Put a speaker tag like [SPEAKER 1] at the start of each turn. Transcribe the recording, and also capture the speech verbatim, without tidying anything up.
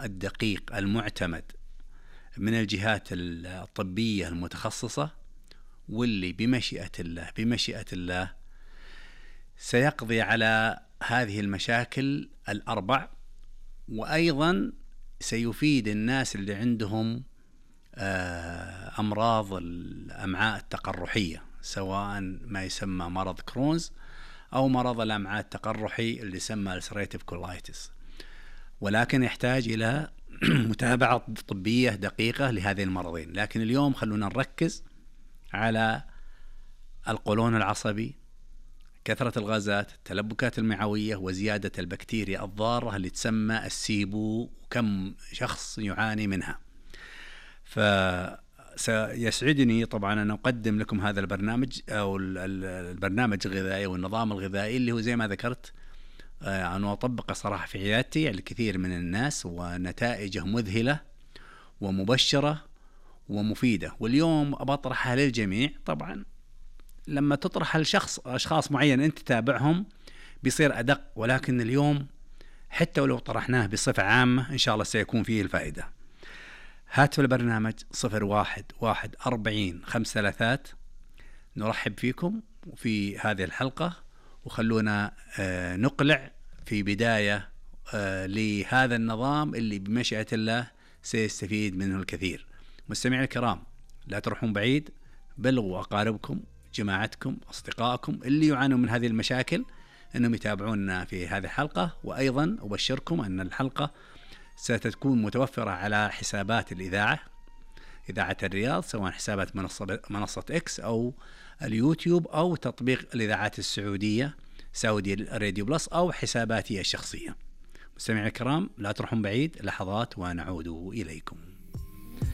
[SPEAKER 1] الدقيق المعتمد من الجهات الطبية المتخصصة، واللي بمشيئة الله بمشيئة الله سيقضي على هذه المشاكل الأربع، وأيضا سيفيد الناس اللي عندهم أمراض الأمعاء التقرحية، سواء ما يسمى مرض كرونز أو مرض الأمعاء التقرحي اللي يسمى ulcerative colitis، ولكن يحتاج إلى متابعة طبية دقيقة لهذه المرضين. لكن اليوم خلونا نركز على القولون العصبي، كثرة الغازات، التلبكات المعوية، وزيادة البكتيريا الضارة اللي تسمى السيبو، وكم شخص يعاني منها. فسيسعدني طبعا أن أقدم لكم هذا البرنامج أو البرنامج الغذائي والنظام الغذائي اللي هو زي ما ذكرت أنا أطبقه صراحة في عيادتي على الكثير من الناس، ونتائجه مذهلة ومبشرة ومفيدة. واليوم بطرحها للجميع. طبعا لما تطرح لشخص أشخاص معين أنت تتابعهم بيصير أدق، ولكن اليوم حتى ولو طرحناه بصفة عامة إن شاء الله سيكون فيه الفائدة. هاتف البرنامج صفر واحد واحد أربعين خمس ثلاثات. نرحب فيكم في هذه الحلقة، وخلونا نقلع في بداية لهذا النظام اللي بمشيئة الله سيستفيد منه الكثير. مستمعي الكرام، لا تروحون بعيد، بلغوا أقاربكم، جماعتكم، أصدقائكم اللي يعانون من هذه المشاكل أنهم يتابعونا في هذه الحلقة. وأيضا أبشركم أن الحلقة ستكون متوفرة على حسابات الإذاعة، إذاعة الرياض، سواء حسابات منصة, منصة إكس أو اليوتيوب أو تطبيق الإذاعات السعودية سعودي راديو بلس أو حساباتي الشخصية. مستمعي الكرام، لا تروحون بعيد، لحظات ونعود إليكم.